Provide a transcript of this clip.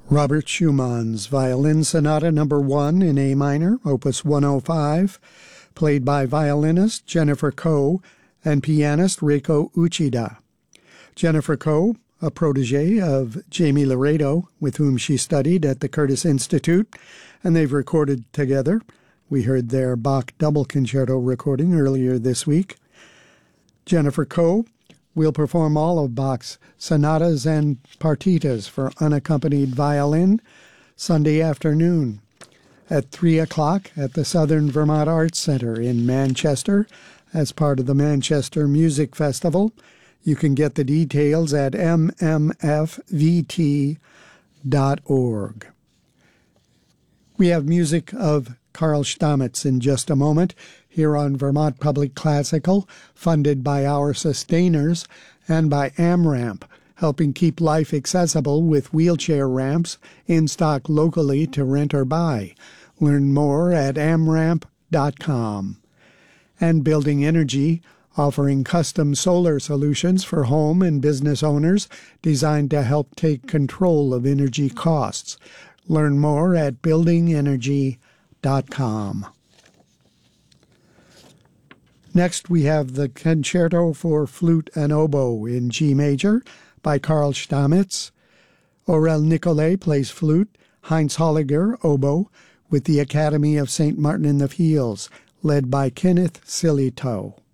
Robert Schumann's Violin Sonata No. 1 in A minor, Opus 105, played by violinist Jennifer Koh and pianist Reiko Uchida. Jennifer Koh, a protege of Jamie Laredo, with whom she studied at the Curtis Institute, and they've recorded together. We heard their Bach double concerto recording earlier this week. Jennifer Koh will perform all of Bach's sonatas and partitas for unaccompanied violin Sunday afternoon at 3 o'clock at the Southern Vermont Arts Center in Manchester as part of the Manchester Music Festival. You can get the details at mmfvt.org. We have music of Carl Stamitz in just a moment here on Vermont Public Classical, funded by our sustainers and by AmRamp, helping keep life accessible with wheelchair ramps in stock locally to rent or buy. Learn more at amramp.com. And Building Energy, offering custom solar solutions for home and business owners designed to help take control of energy costs. Learn more at buildingenergy.com. Next, we have the Concerto for Flute and Oboe in G major by Carl Stamitz. Aurel Nicolai plays flute, Heinz Holliger, oboe, with the Academy of St. Martin in the Fields, led by Kenneth Silito.